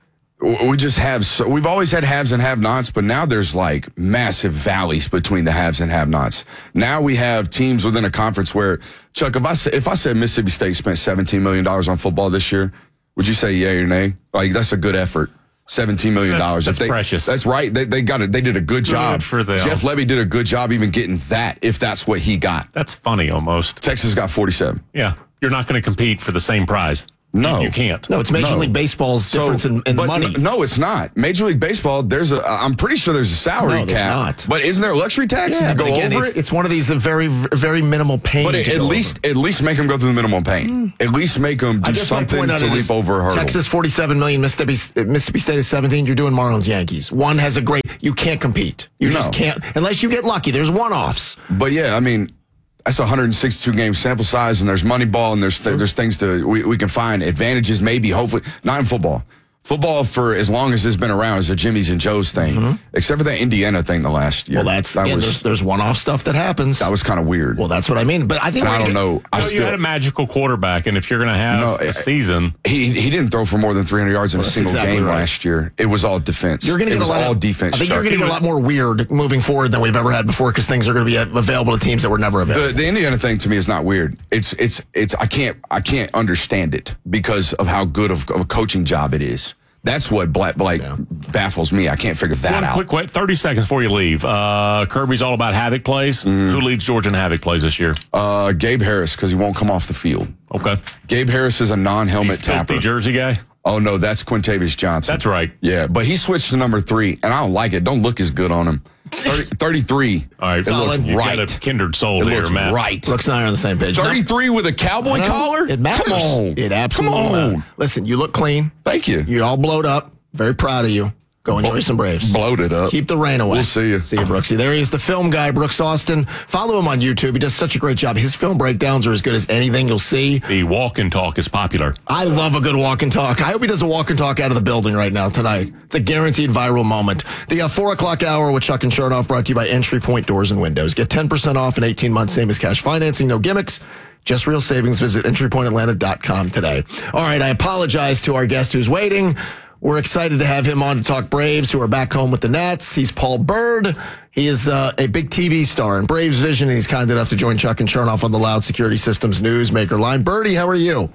w- we just have so we've always had haves and have-nots, but now there's like massive valleys between the haves and have-nots. Now we have teams within a conference where, Chuck, if I said, if I said Mississippi State spent seventeen million dollars on football this year, would you say yay or nay? Like that's a good effort. seventeen million dollars. That's, that's they, precious. That's right. They, they got it. They did a good job. Good for them. Jeff Levy did a good job even getting that, if that's what he got. That's funny almost. Texas got forty-seven. Yeah. You're not going to compete for the same prize. No. You, you can't. no, it's Major No. League Baseball's difference in, in the but money. n- No, it's not. Major League Baseball, there's a, I'm pretty sure there's a salary No, there's cap. not. But isn't there a luxury tax Yeah, if you but go again, over it's, it? it's one of these uh, very, very minimal pain. But to at, go at over. least, at least make them go through the minimum pain. At least make them I do guess my something point on to it leap is over a hurdle. Texas forty-seven million, Mississippi Mississippi State is seventeen. You're doing Marlins Yankees. One has a great. You can't compete. You No. just can't unless you get lucky. There's one-offs. But yeah, I mean, that's a one hundred sixty-two game sample size, and there's money ball, and there's there's things to we, we can find advantages, maybe, hopefully, not in football. Football, for as long as it's been around, is a Jimmy's and Joe's thing, except for that Indiana thing the last year. Well, that's that again, was there's, there's one-off stuff that happens. that was kind of weird. Well, that's what I mean. But I think And we're I don't gonna know. I No, you still had a magical quarterback, and if you're going to have No, a I- season, he he didn't throw for more than three hundred yards in Well, a that's single exactly game right. last year. It was all defense. You're going to it get was a lot all of defense. I think you're Chuck. going to get a lot more weird moving forward than we've ever had before because things are going to be available to teams that were never available. The, the Indiana thing to me is not weird. It's it's it's I can't I can't understand it because of how good of, of a coaching job it is. That's what black like baffles me. I can't figure that one out. quick, quick, thirty seconds before you leave. Uh, Kirby's all about Havoc plays. Mm-hmm. Who leads Georgia in Havoc plays this year? Uh, Gabe Harris because he won't come off the field. Okay. Gabe Harris is a non-helmet Filthy tapper. Jersey guy? Oh no, that's Quintavious Johnson. That's right. Yeah, but he switched to number three, and I don't like it. Don't look as good on him. thirty, thirty-three. All right. It looked you right. got a kindred soul It there, looks Matt. right. Brooks and I are on the same page. thirty-three with a cowboy No, collar? It matters. Come on. It absolutely Come on. matters. Listen, you look clean. Thank you. You're all blowed up. Very proud of you. Go enjoy some Braves. Bloated up. Keep the rain away. We'll see you. See you, Brooksy. There he is, the film guy, Brooks Austin. Follow him on YouTube. He does such a great job. His film breakdowns are as good as anything you'll see. The walk and talk is popular. I love a good walk and talk. I hope he does a walk and talk out of the building right now tonight. It's a guaranteed viral moment. The uh, four o'clock hour with Chuck and Chernoff brought to you by Entry Point Doors and Windows. Get ten percent off in eighteen months, same as cash financing, no gimmicks. Just real savings. Visit entry point atlanta dot com today. All right, I apologize to our guest who's waiting. We're excited to have him on to talk Braves, who are back home with the Nats. He's Paul Bird. He is uh, a big T V star in Braves Vision, and he's kind enough to join Chuck and Chernoff on the Loud Security Systems Newsmaker line. Birdie, how are you?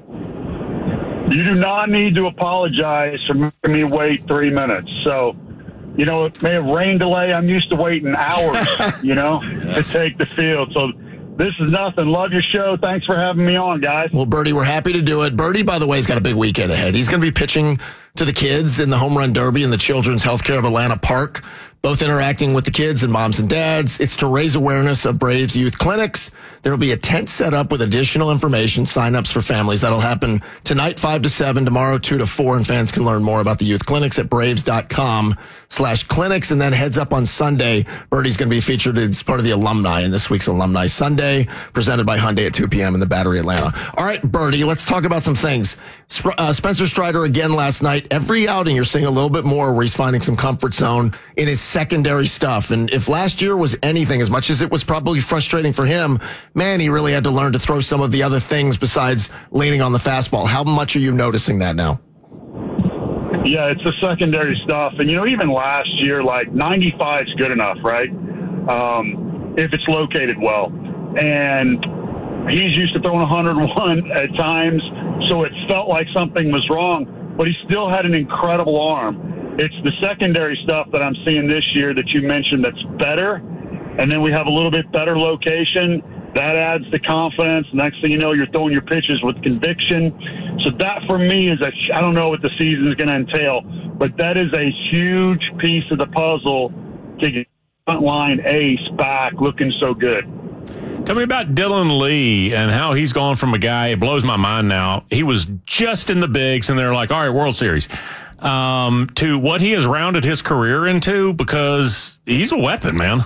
You do not need to apologize for making me wait three minutes. So, you know, it may have rain delay. I'm used to waiting hours, you know, yes. to take the field. So this is nothing. Love your show. Thanks for having me on, guys. Well, Birdie, we're happy to do it. Birdie, by the way, has got a big weekend ahead. He's going to be pitching to the kids in the Home Run Derby in the Children's Healthcare of Atlanta Park, both interacting with the kids and moms and dads. It's to raise awareness of Braves youth clinics. There will be a tent set up with additional information, signups for families. That'll happen tonight, five to seven, tomorrow, two to four, and fans can learn more about the youth clinics at braves dot com slash clinics, and then heads up on Sunday. Birdie's going to be featured as part of the alumni in this week's Alumni Sunday, presented by Hyundai at two p.m. in the Battery Atlanta. All right, Birdie, let's talk about some things. Sp- uh, Spencer Strider again last night. Every outing you're seeing a little bit more where he's finding some comfort zone in his secondary stuff. And if last year was anything, as much as it was probably frustrating for him, man, he really had to learn to throw some of the other things besides leaning on the fastball. How much are you noticing that now? Yeah, it's the secondary stuff. And, you know, even last year, like ninety-five is good enough, right? Um, if it's located well. And he's used to throwing one oh one at times, so it felt like something was wrong. But he still had an incredible arm. It's the secondary stuff that I'm seeing this year that you mentioned that's better. And then we have a little bit better location. That adds the confidence. Next thing you know, you're throwing your pitches with conviction. So that, for me, is a, I don't know what the season is going to entail, but that is a huge piece of the puzzle to get frontline ace back looking so good. Tell me about Dylan Lee and how he's gone from a guy, it blows my mind now. He was just in the bigs, and they're like, all right, World Series, um, to what he has rounded his career into, because he's a weapon, man.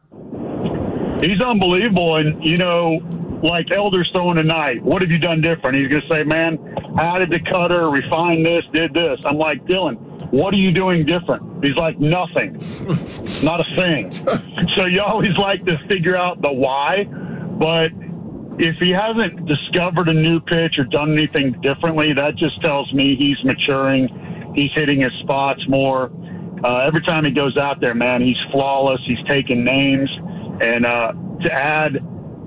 He's unbelievable. And, you know, like Elder's throwing tonight, what have you done different? He's going to say, man, added the cutter, refined this, did this. I'm like, Dylan, what are you doing different? He's like, nothing. Not a thing. So you always like to figure out the why. But if he hasn't discovered a new pitch or done anything differently, that just tells me he's maturing. He's hitting his spots more. Uh, every time he goes out there, man, he's flawless. He's taking names. And uh, to add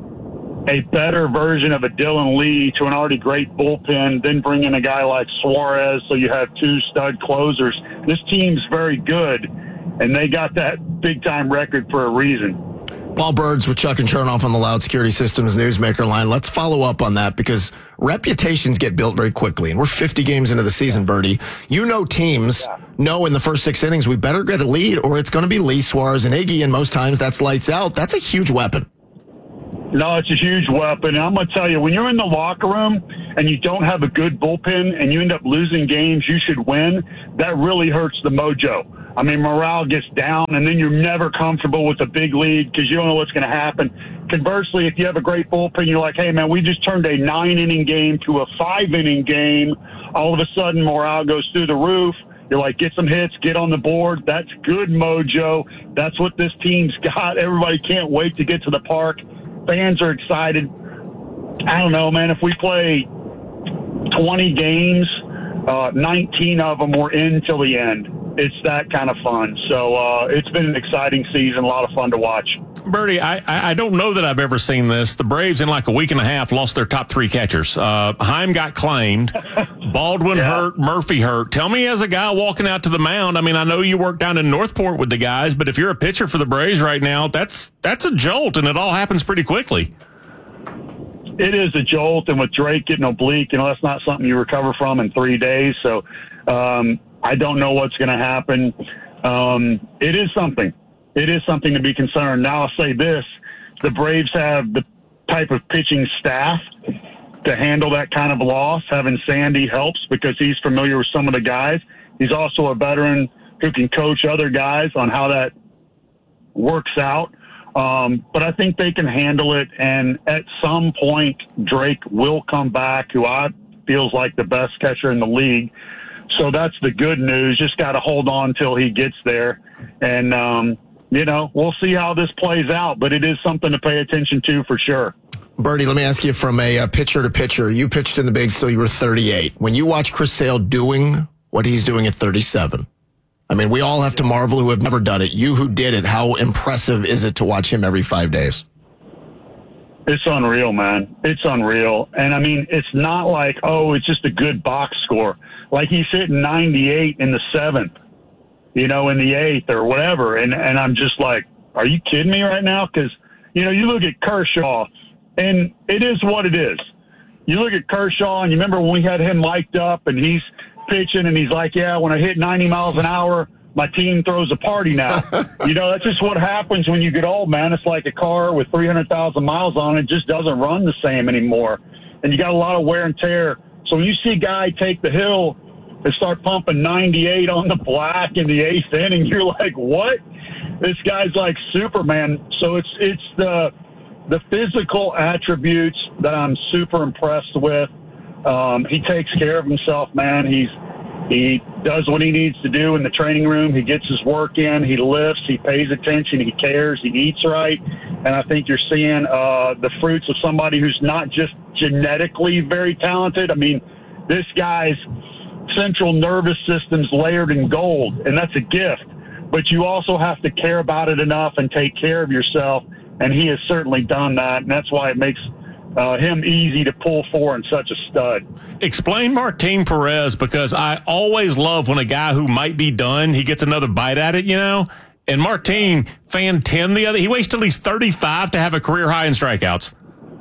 a better version of a Dylan Lee to an already great bullpen, then bring in a guy like Suarez, so you have two stud closers. This team's very good, and they got that big-time record for a reason. Paul Birds with Chuck and Chernoff on the Loud Security Systems Newsmaker line. Let's follow up on that, because reputations get built very quickly, and we're fifty games into the season, Birdie. You know teams yeah. know in the first six innings we better get a lead, or it's going to be Lee, Suarez, and Iggy, and most times that's lights out. That's a huge weapon. No, it's a huge weapon. And I'm going to tell you, when you're in the locker room and you don't have a good bullpen and you end up losing games you should win, that really hurts the mojo. I mean, morale gets down, and then you're never comfortable with a big lead because you don't know what's going to happen. Conversely, if you have a great bullpen, you're like, hey, man, we just turned a nine-inning game to a five-inning game. All of a sudden, morale goes through the roof. You're like, get some hits, get on the board. That's good mojo. That's what this team's got. Everybody can't wait to get to the park. Fans are excited. I don't know, man, if we play twenty games, uh, nineteen of them were in till the end. It's that kind of fun. So uh, it's been an exciting season, a lot of fun to watch. Birdie, I, I don't know that I've ever seen this. The Braves in like a week and a half lost their top three catchers. Uh, Heim got claimed. Baldwin yeah. hurt. Murphy hurt. Tell me, as a guy walking out to the mound, I mean, I know you work down in Northport with the guys, but if you're a pitcher for the Braves right now, that's that's a jolt, and it all happens pretty quickly. It is a jolt, and with Drake getting oblique, you know, that's not something you recover from in three days. So um, I don't know what's going to happen. Um, it is something. It is something to be concerned. Now I'll say this, the Braves have the type of pitching staff to handle that kind of loss. Having Sandy helps because he's familiar with some of the guys. He's also a veteran who can coach other guys on how that works out. Um, but I think they can handle it. And at some point, Drake will come back, who I feels like the best catcher in the league. So that's the good news. Just got to hold on till he gets there. And, um, you know, we'll see how this plays out, but it is something to pay attention to for sure. Birdie, let me ask you from a uh, pitcher to pitcher. You pitched in the bigs till you were thirty-eight. When you watch Chris Sale doing what he's doing at thirty-seven, I mean, we all have to marvel who have never done it. You who did it, how impressive is it to watch him every five days? It's unreal, man. It's unreal. And, I mean, it's not like, oh, it's just a good box score. Like he's hitting ninety-eight in the seventh, you know, in the eighth or whatever. And, and I'm just like, are you kidding me right now? Because, you know, you look at Kershaw, and it is what it is. You look at Kershaw, and you remember when we had him mic'd up, and he's pitching, and he's like, yeah, when I hit ninety miles an hour, my team throws a party now. You know, that's just what happens when you get old, man. It's like a car with three hundred thousand miles on it. It just doesn't run the same anymore. And you got a lot of wear and tear. So when you see a guy take the hill and start pumping ninety-eight on the black in the eighth inning. You're like, what? This guy's like Superman. So it's it's the the physical attributes that I'm super impressed with. Um, he takes care of himself, man. He's he does what he needs to do in the training room. He gets his work in. He lifts. He pays attention. He cares. He eats right. And I think you're seeing uh, the fruits of somebody who's not just genetically very talented. I mean, this guy's central nervous system's layered in gold, and that's a gift. But you also have to care about it enough and take care of yourself, and he has certainly done that, and that's why it makes uh, him easy to pull for and such a stud. Explain Martin Perez, because I always love when a guy who might be done, he gets another bite at it, you know? And Martin, fan ten the other, he waits till he's thirty-five to have a career high in strikeouts.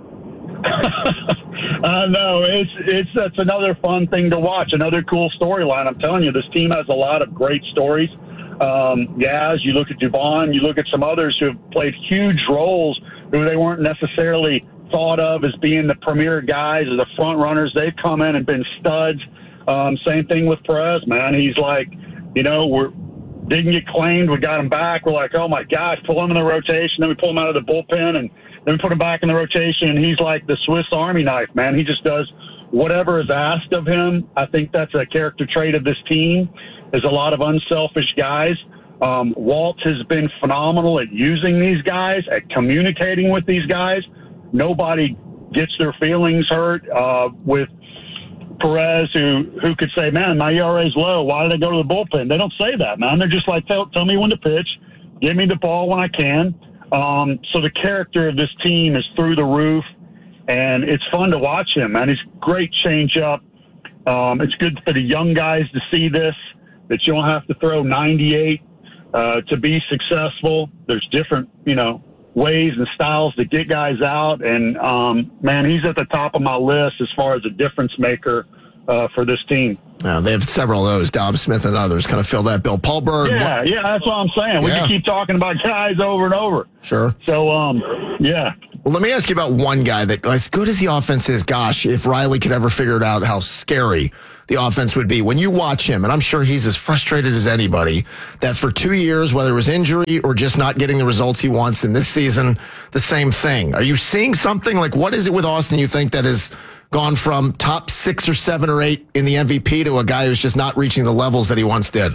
I know. It's, it's, that's another fun thing to watch, another cool storyline. I'm telling you, this team has a lot of great stories. Um, Yaz, you look at Dubon, you look at some others who have played huge roles who they weren't necessarily thought of as being the premier guys or the front runners. They've come in and been studs. Um, same thing with Perez, man. He's like, you know, we're didn't get claimed. We got him back. We're like, oh my gosh, pull him in the rotation. Then we pull him out of the bullpen and then we put him back in the rotation. And he's like the Swiss Army knife, man. He just does whatever is asked of him. I think that's a character trait of this team. There's a lot of unselfish guys. Um, Walt has been phenomenal at using these guys, at communicating with these guys. Nobody gets their feelings hurt uh, with Perez, who who could say, man, my E R A is low. Why did I go to the bullpen? They don't say that, man. They're just like, tell, tell me when to pitch. Give me the ball when I can. Um, so the character of this team is through the roof, and it's fun to watch him, man. He's great change-up. Um, it's good for the young guys to see this, that you don't have to throw ninety-eight uh, to be successful. There's different, you know, ways and styles to get guys out. And, um, man, he's at the top of my list as far as a difference maker uh, for this team. Yeah, they have several of those. Dom Smith and others kind of fill that bill. Paul Berg. Yeah, what? yeah, that's what I'm saying. We Yeah. can keep talking about guys over and over. Sure. So, um, yeah. Well, let me ask you about one guy that, as good as the offense is, gosh, if Riley could ever figure it out how scary the offense would be. When you watch him, and I'm sure he's as frustrated as anybody, that for two years, whether it was injury or just not getting the results he wants in this season, the same thing. Are you seeing something? Like, what is it with Austin you think that has gone from top six or seven or eight in the M V P to a guy who's just not reaching the levels that he once did?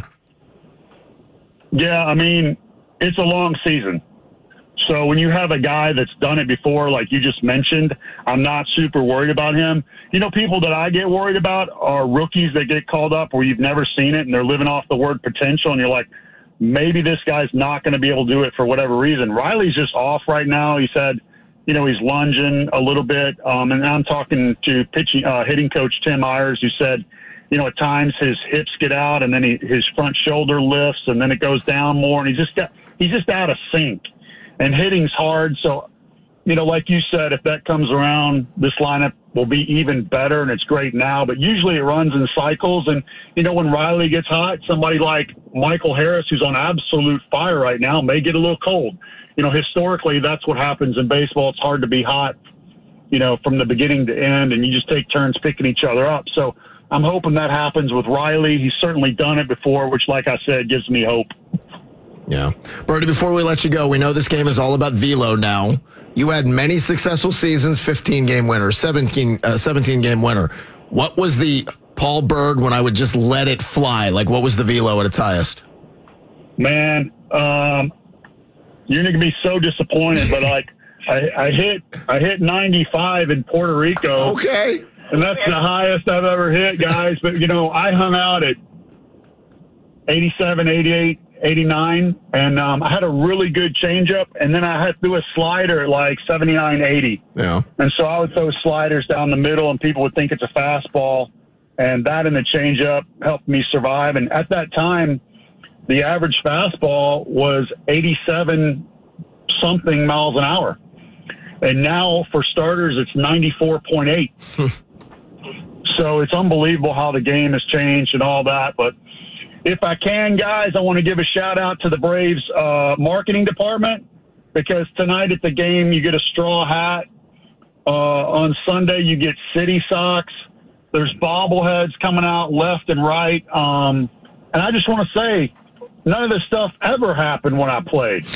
Yeah, I mean, it's a long season. So when you have a guy that's done it before, like you just mentioned, I'm not super worried about him. You know, people that I get worried about are rookies that get called up where you've never seen it and they're living off the word potential, and you're like, maybe this guy's not going to be able to do it for whatever reason. Riley's just off right now. He said, you know, he's lunging a little bit. Um, and I'm talking to pitching, uh, hitting coach Tim Myers, who said, you know, at times his hips get out and then he, his front shoulder lifts and then it goes down more, and he just got, he's just out of sync. And hitting's hard. So, you know, like you said, if that comes around, this lineup will be even better, and it's great now. But usually it runs in cycles. And, you know, when Riley gets hot, somebody like Michael Harris, who's on absolute fire right now, may get a little cold. You know, historically, that's what happens in baseball. It's hard to be hot, you know, from the beginning to end, and you just take turns picking each other up. So I'm hoping that happens with Riley. He's certainly done it before, which, like I said, gives me hope. Yeah. Brody, before we let you go, we know this game is all about velo now. You had many successful seasons, fifteen-game winner, seventeen, uh, seventeen-game winner. What was the Paul Berg when I would just let it fly? Like, what was the velo at its highest? Man, um, you're going to be so disappointed, but, like, I, I hit I hit ninety-five in Puerto Rico. Okay. And that's the highest I've ever hit, guys. But, you know, I hung out at eighty-seven, eighty-eight, eighty-nine, and um, I had a really good changeup, and then I had to do a slider at like seventy-nine, eighty. Yeah. And so I would throw sliders down the middle, and people would think it's a fastball, and that and the changeup helped me survive. And at that time, the average fastball was eighty-seven something miles an hour. And now, for starters, it's ninety-four point eight. So it's unbelievable how the game has changed and all that, but if I can, guys, I want to give a shout-out to the Braves uh, marketing department, because tonight at the game you get a straw hat. Uh, on Sunday you get city socks. There's bobbleheads coming out left and right. Um, and I just want to say, none of this stuff ever happened when I played.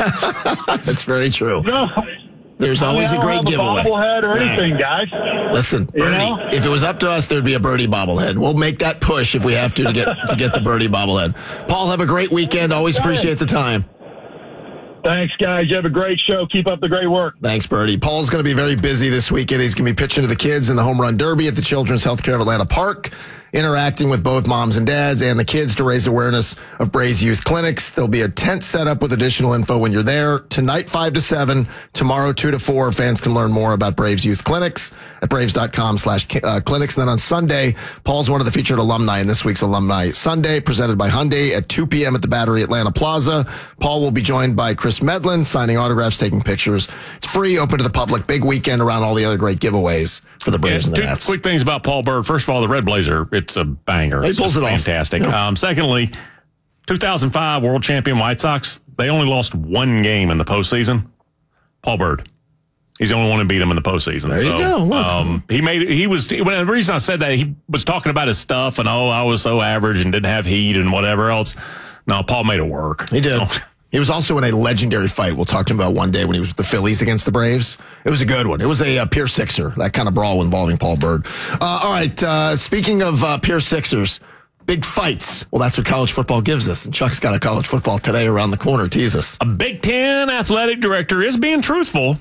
That's very true. No. There's always I mean, a great I don't have giveaway. A bobblehead or anything, guys. Listen, Birdie, You know? if it was up to us, there'd be a Birdie bobblehead. We'll make that push if we have to to get to get the Birdie bobblehead. Paul, have a great weekend. Always appreciate the time. Thanks, guys. You have a great show. Keep up the great work. Thanks, Birdie. Paul's going to be very busy this weekend. He's going to be pitching to the kids in the Home Run Derby at the Children's Healthcare of Atlanta Park, interacting with both moms and dads and the kids to raise awareness of Braves Youth Clinics. There'll be a tent set up with additional info when you're there. Tonight, five to seven. Tomorrow, two to four. Fans can learn more about Braves Youth Clinics at braves.com slash clinics. And then on Sunday, Paul's one of the featured alumni in this week's Alumni Sunday, presented by Hyundai at two p.m. at the Battery Atlanta Plaza. Paul will be joined by Chris Medlin, signing autographs, taking pictures. It's free, open to the public. Big weekend around all the other great giveaways for the Braves Yeah, and the two Nats. quick things about Paul Bird. First of all, the red blazer, it's a banger. He It's pulls just it off. fantastic. Yeah. Um, secondly, two thousand five world champion White Sox, they only lost one game in the postseason. Paul Bird. He's the only one who beat him in the postseason. There so, you go. Look. Um, he made he was when the reason I said that, he was talking about his stuff and oh, I was so average and didn't have heat and whatever else. No, Paul made it work. He did. He was also in a legendary fight we'll talk to him about one day when he was with the Phillies against the Braves. It was a good one. It was a uh, Pier Sixer, that kind of brawl involving Paul Bird. Uh, all right, uh, speaking of uh, Pier Sixers, big fights. Well, that's what college football gives us. And Chuck's got a college football today around the corner. Tease us. A Big Ten athletic director is being truthful,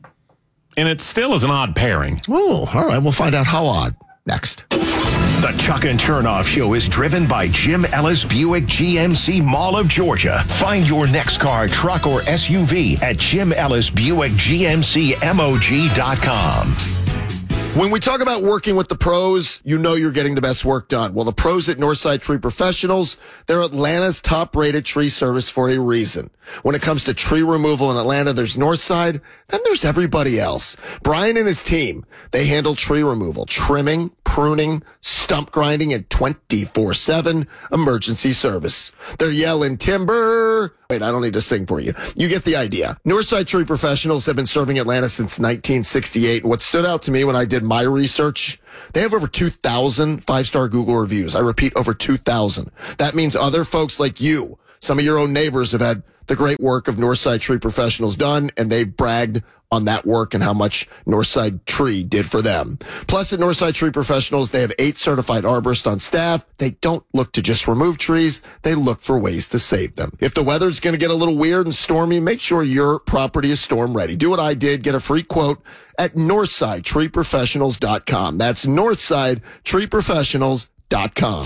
and it still is an odd pairing. Oh, all right. We'll find out how odd next. The Chuck and Chernoff Show is driven by Jim Ellis Buick G M C Mall of Georgia. Find your next car, truck, or S U V at Jim Ellis Buick G M C M O G dot com. When we talk about working with the pros, you know you're getting the best work done. Well, the pros at Northside Tree Professionals, they're Atlanta's top-rated tree service for a reason. When it comes to tree removal in Atlanta, there's Northside, then there's everybody else. Brian and his team, they handle tree removal, trimming, pruning, stump grinding, and twenty-four seven emergency service. They're yelling timber. Wait, I don't need to sing for you. You get the idea. Northside Tree Professionals have been serving Atlanta since nineteen sixty-eight. What stood out to me when I did my research, they have over two thousand five-star Google reviews. I repeat, over two thousand. That means other folks like you, some of your own neighbors, have had the great work of Northside Tree Professionals done, and they've bragged on that work and how much Northside Tree did for them. Plus, at Northside Tree Professionals, they have eight certified arborists on staff. They don't look to just remove trees. They look for ways to save them. If the weather's going to get a little weird and stormy, make sure your property is storm ready. Do what I did. Get a free quote at northside tree professionals dot com. That's northside tree professionals dot com.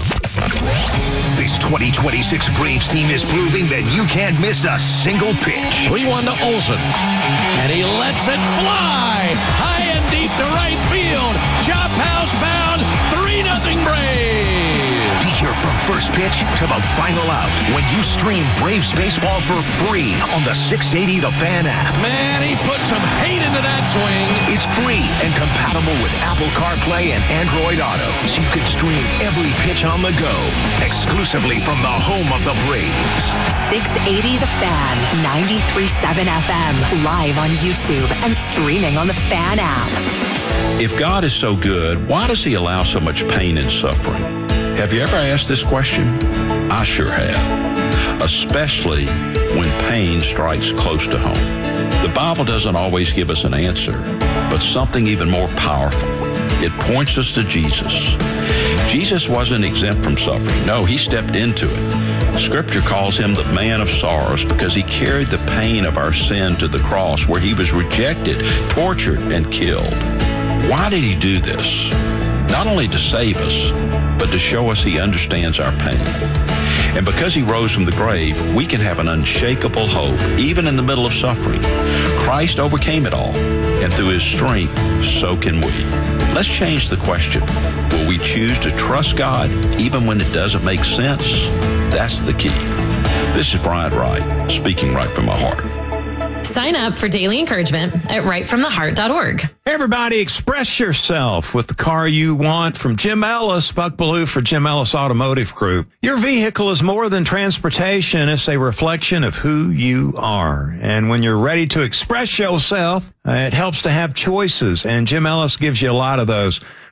This twenty twenty-six Braves team is proving that you can't miss a single pitch. three one to Olsen. And he lets it fly. High and deep to right field. Chop house bound. three nothing Braves. Be here from first pitch to the final out when you stream Braves baseball for free on the six eighty The Fan app. Man, he put some hate into that swing. It's free and compatible with Apple CarPlay and Android Auto, so you can stream every pitch on the go, exclusively from the home of the Braves. six eighty The Fan, ninety-three point seven F M, live on YouTube and streaming on the Fan app. If God is so good, why does he allow so much pain and suffering? Have you ever asked this question? I sure have, especially when pain strikes close to home. The Bible doesn't always give us an answer, but something even more powerful. It points us to Jesus. Jesus wasn't exempt from suffering. No, he stepped into it. Scripture calls him the man of sorrows because he carried the pain of our sin to the cross where he was rejected, tortured, and killed. Why did he do this? Not only to save us, but to show us he understands our pain. And because he rose from the grave, we can have an unshakable hope, even in the middle of suffering. Christ overcame it all, and through his strength, so can we. Let's change the question. Will we choose to trust God even when it doesn't make sense? That's the key. This is Brian Wright, speaking right from my heart. Sign up for daily encouragement at right from the heart dot org. Hey everybody, express yourself with the car you want from Jim Ellis, Buck Ballou for Jim Ellis Automotive Group. Your vehicle is more than transportation. It's a reflection of who you are. And when you're ready to express yourself, uh, it helps to have choices. And Jim Ellis gives you a lot of those.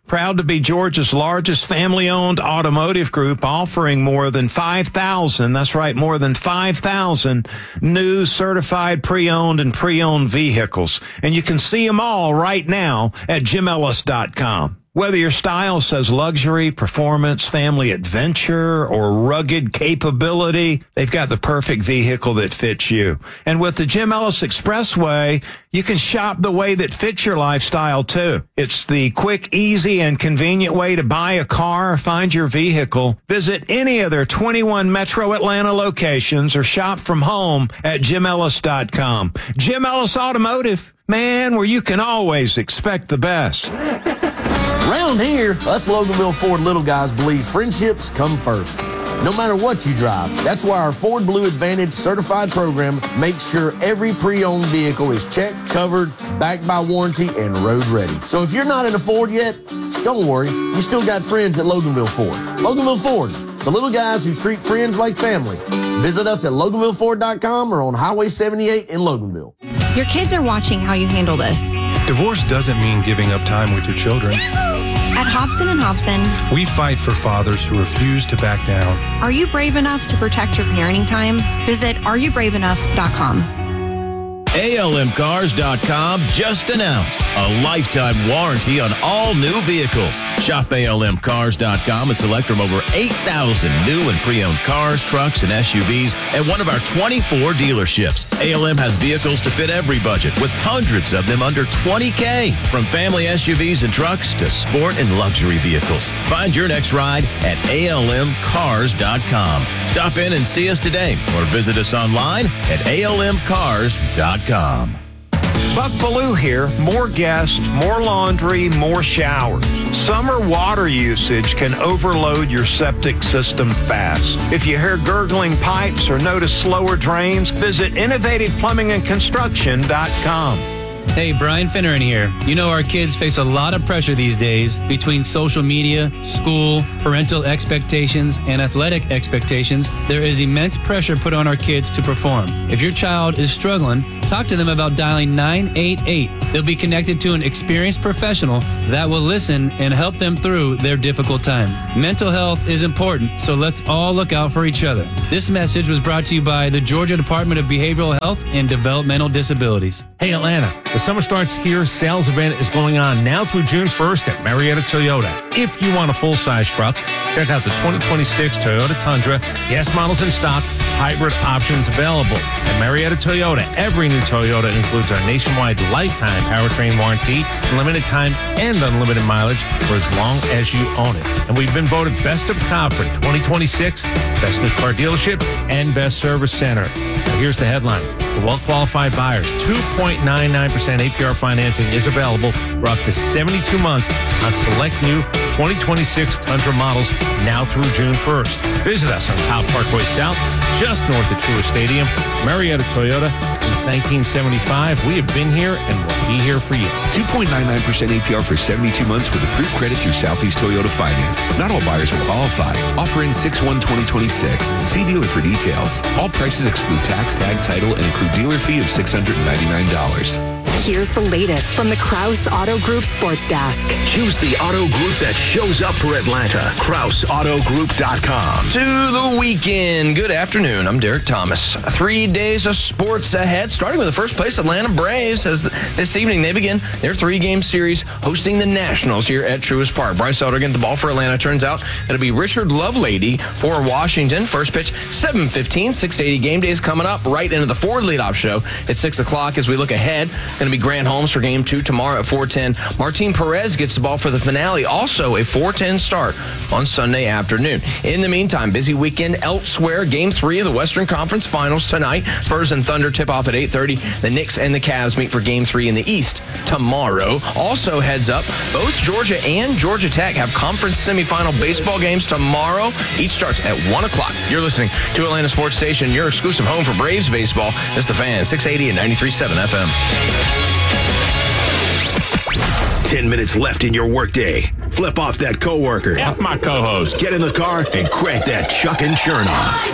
Proud to be Georgia's largest family-owned automotive group, offering more than five thousand, that's right, more than five thousand new certified pre-owned and pre-owned vehicles. And you can see them all right now at jim ellis dot com. Whether your style says luxury, performance, family adventure, or rugged capability, they've got the perfect vehicle that fits you. And with the Jim Ellis Expressway, you can shop the way that fits your lifestyle too. It's the quick, easy, and convenient way to buy a car or find your vehicle. Visit any of their twenty-one Metro Atlanta locations or shop from home at jim ellis dot com. Jim Ellis Automotive, man, where you can always expect the best. Around here, us Loganville Ford little guys believe friendships come first. No matter what you drive, that's why our Ford Blue Advantage certified program makes sure every pre-owned vehicle is checked, covered, backed by warranty, and road ready. So if you're not in a Ford yet, don't worry. You still got friends at Loganville Ford. Loganville Ford, the little guys who treat friends like family. Visit us at loganville ford dot com or on Highway seventy-eight in Loganville. Your kids are watching how you handle this. Divorce doesn't mean giving up time with your children. At Hobson and Hobson, we fight for fathers who refuse to back down. Are you brave enough to protect your parenting time? Visit are you brave enough dot com. A L M cars dot com just announced a lifetime warranty on all new vehicles. Shop A L M cars dot com and select from over eight thousand new and pre-owned cars, trucks, and S U Vs at one of our twenty-four dealerships. A L M has vehicles to fit every budget, with hundreds of them under twenty K. From family S U Vs and trucks to sport and luxury vehicles. Find your next ride at A L M cars dot com. Stop in and see us today or visit us online at A L M cars dot com. Buck Bellew here. More guests, more laundry, more showers. Summer water usage can overload your septic system fast. If you hear gurgling pipes or notice slower drains, visit innovative plumbing and construction dot com. Hey, Brian Finneran here. You know our kids face a lot of pressure these days between social media, school, parental expectations, and athletic expectations. There is immense pressure put on our kids to perform. If your child is struggling, talk to them about dialing nine eight eight. They'll be connected to an experienced professional that will listen and help them through their difficult time. Mental health is important, so let's all look out for each other. This message was brought to you by the Georgia Department of Behavioral Health and Developmental Disabilities. Hey, Atlanta. The summer starts here. Sales event is going on now through June first at Marietta Toyota. If you want a full-size truck, check out the twenty twenty-six Toyota Tundra. Gas models in stock, hybrid options available. At Marietta Toyota, every new Toyota includes our nationwide lifetime powertrain warranty, limited time and unlimited mileage for as long as you own it. And we've been voted Best of Cobb for twenty twenty-six, Best New Car Dealership, and Best Service Center. Now here's the headline. For well-qualified buyers, two point nine nine percent A P R financing is available for up to seventy-two months on select new twenty twenty-six Tundra models now through June first. Visit us on Cobb Parkway South, just north of Truist Stadium. Marietta Toyota, since nineteen seventy-five, we have been here and will be here for you. two point nine nine percent A P R for seventy-two months with approved credit through Southeast Toyota Finance. Not all buyers will qualify. Offer in six one twenty twenty-six. See dealer for details. All prices exclude tax, tag, title, and include dealer fee of six hundred ninety-nine dollars. Here's the latest from the Krause Auto Group Sports Desk. Choose the auto group that shows up for Atlanta. Krause Auto Group dot com. To the weekend. Good afternoon. I'm Derek Thomas. Three days of sports ahead, starting with the first place Atlanta Braves. As this evening they begin their three-game series hosting the Nationals here at Truist Park. Bryce Elder getting the ball for Atlanta. Turns out it'll be Richard Lovelady for Washington. First pitch, seven fifteen, six eighty Game Days coming up right into the Ford leadoff show at six o'clock as we look ahead. Going to be Grant Holmes for game two tomorrow at four ten. Martin Perez gets the ball for the finale, also a four ten start on Sunday afternoon. In the meantime, busy weekend elsewhere. Game three of the Western Conference Finals tonight. Spurs and Thunder tip off at eight thirty. The Knicks and the Cavs meet for game three in the East tomorrow. Also heads up, both Georgia and Georgia Tech have conference semifinal baseball games tomorrow. Each starts at one o'clock. You're listening to Atlanta Sports Station, your exclusive home for Braves baseball. It's the Fan, six eighty and ninety-three point seven F M. Ten minutes left in your workday. Flip off that coworker. F my co-host. Get in the car and crank that chuck and churn off.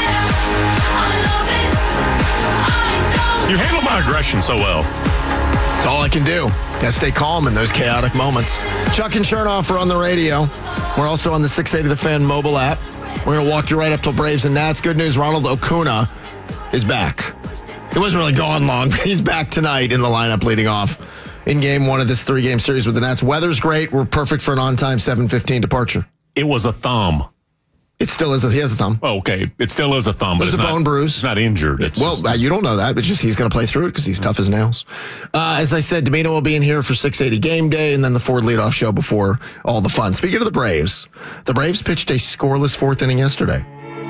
You handle my aggression so well. That's all I can do. Gotta stay calm in those chaotic moments. Chuck and Chernoff are on the radio. We're also on the six eighty The Fan mobile app. We're going to walk you right up till Braves and Nats. Good news, Ronald Acuna is back. It wasn't really gone long, but he's back tonight in the lineup leading off in game one of this three-game series with the Nats. Weather's great. We're perfect for an on-time seven fifteen departure. It was a thumb. It still is. A, he has a thumb. Oh, okay. It still is a thumb. But There's it's a not, bone bruise. It's not injured. It's well, uh, you don't know that, but just he's going to play through it because he's tough as nails. Uh, as I said, Domino will be in here for six eighty Game Day and then the Ford leadoff show before all the fun. Speaking of the Braves, the Braves pitched a scoreless fourth inning yesterday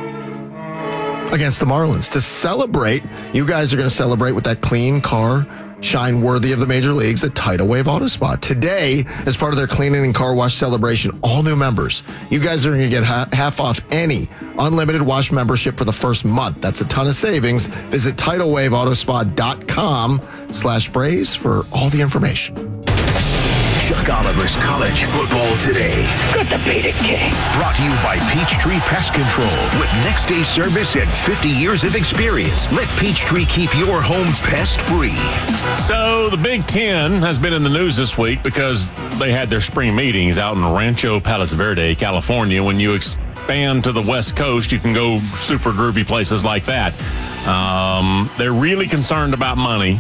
against the Marlins. To celebrate, you guys are going to celebrate with that clean car shine worthy of the major leagues at Tidal Wave Auto Spa. Today, as part of their cleaning and car wash celebration, all new members, you guys are going to get ha- half off any unlimited wash membership for the first month. That's a ton of savings. Visit tidal wave auto spa dot com slash Braves for all the information. Chuck Oliver's College Football Today. Good debate, King. Brought to you by Peachtree Pest Control. With next day service and fifty years of experience, let Peachtree keep your home pest free. So the Big Ten has been in the news this week because they had their spring meetings out in Rancho Palos Verde, California. When you expand to the West Coast, you can go super groovy places like that. Um, they're really concerned about money.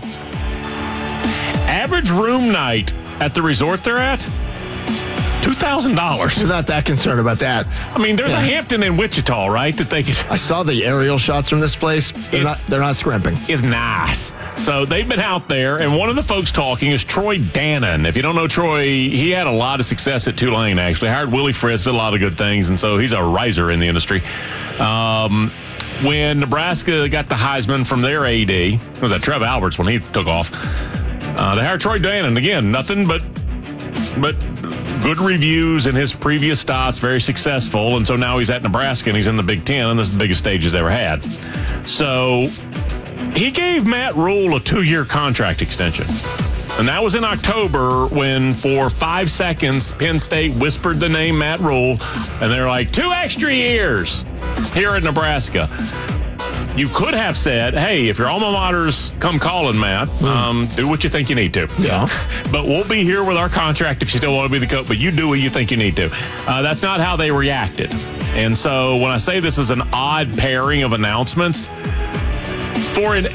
Average room night at the resort they're at, two thousand dollars. They're not that concerned about that. I mean, there's Yeah. a Hampton in Wichita, right? That they could. I saw the aerial shots from this place. They're not, they're not scrimping. Is nice. So they've been out there, and one of the folks talking is Troy Dannon. If you don't know Troy, he had a lot of success at Tulane, actually. Hired Willie Fritz, did a lot of good things, and so he's a riser in the industry. Um, when Nebraska got the Heisman from their A D, it was that Trev Alberts when he took off. Uh, they hired Troy Dannon. Again, nothing but but good reviews in his previous stops, very successful. And so now he's at Nebraska and he's in the Big Ten, and this is the biggest stage he's ever had. So he gave Matt Rule a two-year contract extension. And that was in October when, for five seconds, Penn State whispered the name Matt Rule, and they're like, two extra years here at Nebraska. You could have said, hey, if your alma maters come calling, Matt, um, do what you think you need to. Yeah. But we'll be here with our contract if you still want to be the coach, but you do what you think you need to. Uh, that's not how they reacted. And so when I say this is an odd pairing of announcements, for an